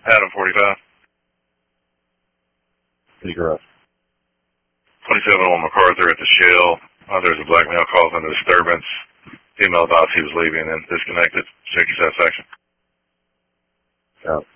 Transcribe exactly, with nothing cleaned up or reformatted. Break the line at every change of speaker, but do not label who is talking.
Adam forty-five.
Figure out.
twenty-seven on MacArthur at the Shell. Uh, there's a black male calls under disturbance. Female thought he was leaving and disconnected. Check your satisfaction.
Yeah.